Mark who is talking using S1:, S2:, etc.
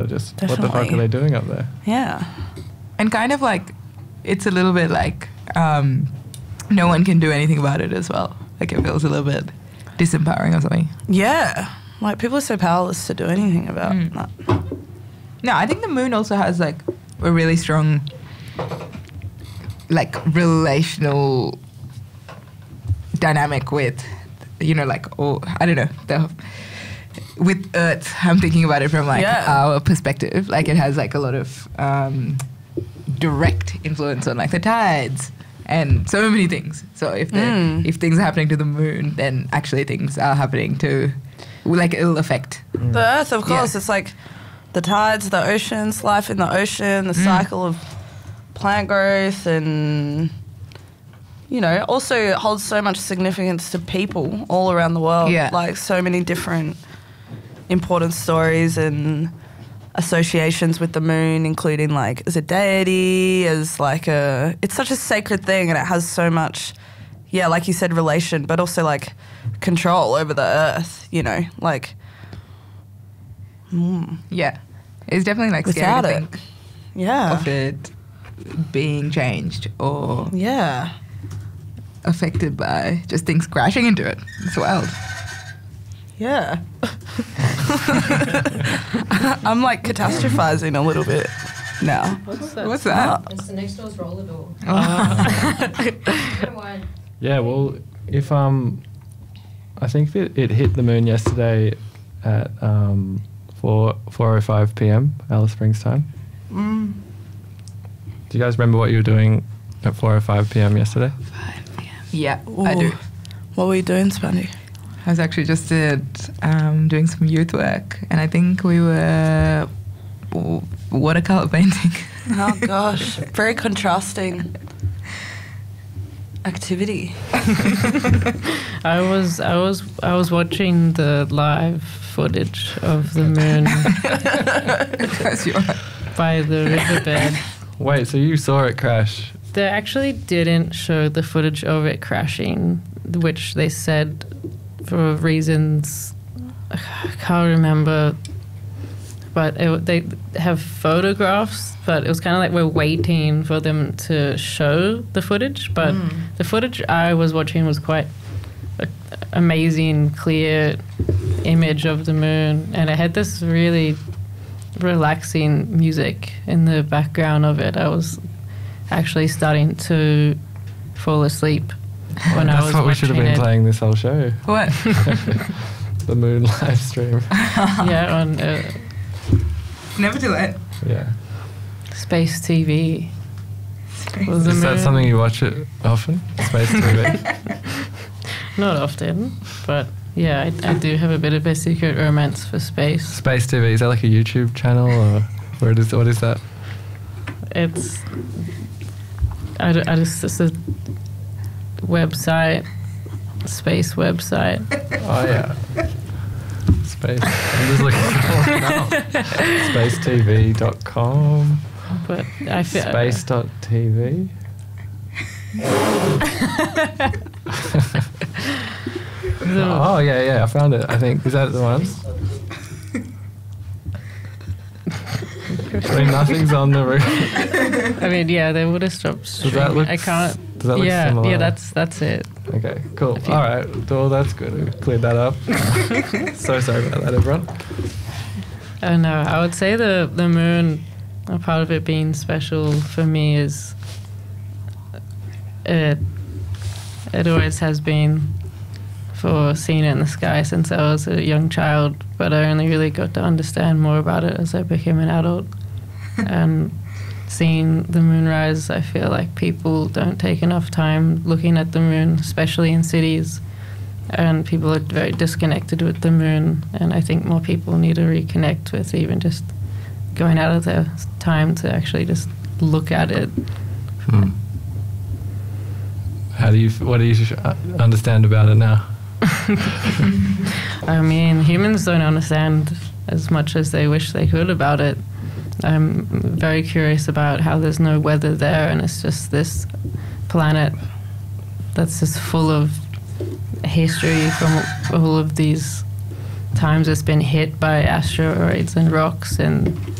S1: just,
S2: Definitely.
S1: what the fuck are they doing up there?
S2: Yeah.
S3: And kind of like, it's a little bit like no one can do anything about it as well. Like it feels a little bit disempowering or something.
S2: Yeah. Like people are so powerless to do anything about that.
S3: No, I think the moon also has like a really strong like relational dynamic with, you know, like, I don't know, with Earth. I'm thinking about it from like our perspective. Like it has like a lot of direct influence on like the tides and so many things. So if things are happening to the moon, then actually things are happening to, like it'll affect
S2: the Earth, of course. It's like the tides, the oceans, life in the ocean, the cycle of plant growth, and you know, also it holds so much significance to people all around the world.
S3: Yeah.
S2: Like so many different important stories and associations with the moon, including like as a deity, as like it's such a sacred thing, and it has so much, like you said, relation, but also like control over the Earth, you know, like.
S3: Yeah. It's definitely like
S2: Without
S3: scary to
S2: it.
S3: think
S2: Yeah.
S3: of it being changed or
S2: Yeah.
S3: affected by just things crashing into it. It's wild.
S2: Yeah. I'm like catastrophizing a little bit now.
S3: What's that?
S4: It's the next door's roller door.
S1: Yeah, well, if I think it hit the moon yesterday at 4:05 p.m. Alice Springs time. Do you guys remember what you were doing at 4:05 p.m. yesterday?
S3: 5 p.m. Yeah,
S2: Ooh.
S3: I do.
S2: What were you doing, Spandy?
S3: I was actually just doing some youth work, and I think we were watercolor painting.
S2: Oh gosh, very contrasting activity.
S5: I was watching the live footage of the moon
S3: Because you are.
S5: by the riverbed.
S1: Wait, so you saw it crash?
S5: They actually didn't show the footage of it crashing, which they said for reasons I can't remember. But they have photographs, but it was kind of like we're waiting for them to show the footage. But the footage I was watching was quite amazing, clear image of the moon. And it had this really relaxing music in the background of it. I was actually starting to fall asleep when I was
S1: That's what we should have been
S5: watching it.
S1: playing this whole show.
S3: What?
S1: The moon live stream.
S5: Yeah, on
S3: Never too late.
S1: Yeah.
S5: Space TV. Was the
S1: Is that
S5: moon-
S1: something you watch it often? Space TV?
S5: Not often, but yeah, I do have a bit of a secret romance for space.
S1: Space TV, is that like a YouTube channel or what is that?
S5: It's it's a website, space website.
S1: Oh yeah. Space. I'm just looking for it now. Spacetv.com.
S5: But I feel
S1: Space.tv. Oh yeah, I found it. I think is that the one? I mean, nothing's on the roof.
S5: I mean, yeah, they would have stopped
S1: Does
S5: streaming.
S1: that look?
S5: I can't.
S1: Does that look
S5: Yeah,
S1: similar?
S5: yeah, that's it.
S1: Okay, cool. All right, well that's good. We cleared that up. So sorry about that, everyone.
S5: I don't know. I would say the moon, a part of it being special for me is it always has been for seeing it in the sky since I was a young child, but I only really got to understand more about it as I became an adult. And seeing the moonrise, I feel like people don't take enough time looking at the moon, especially in cities. And people are very disconnected with the moon, and I think more people need to reconnect with even just going out of their time to actually just look at it.
S1: What do you understand about it now?
S5: I mean, humans don't understand as much as they wish they could about it. I'm very curious about how there's no weather there, and it's just this planet that's just full of history from all of these times it's been hit by asteroids and rocks, and